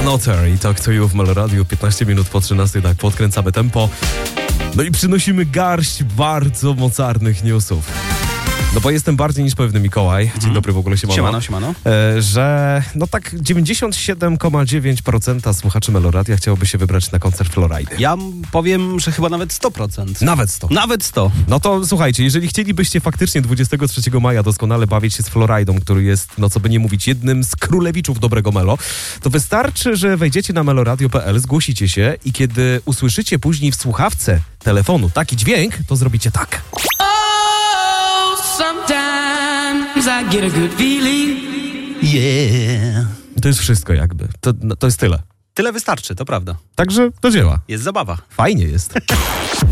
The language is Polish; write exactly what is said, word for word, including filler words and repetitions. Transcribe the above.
Otter i Talk to You w Meloradiu. piętnaście minut po trzynastej, tak, podkręcamy tempo. No i przynosimy garść bardzo mocarnych newsów. No bo jestem bardziej niż pewny Mikołaj. Dzień mm. dobry w ogóle, siemano. Siemano, siemano. E, że no tak dziewięćdziesiąt siedem przecinek dziewięć procent słuchaczy Meloradia chciałoby się wybrać na koncert Florajdy. Ja powiem, że chyba nawet sto procent. Nawet sto. Nawet sto. No to słuchajcie, jeżeli chcielibyście faktycznie dwudziestego trzeciego maja doskonale bawić się z Florajdą, który jest, no co by nie mówić, jednym z królewiczów dobrego Melo, to wystarczy, że wejdziecie na meloradio kropka p l, zgłosicie się i kiedy usłyszycie później w słuchawce telefonu taki dźwięk, to zrobicie tak. Sometimes I get a good feeling. Yeah. To jest wszystko jakby. To, no, to jest tyle. Tyle wystarczy, to prawda. Także do dzieła. Jest zabawa. Fajnie jest.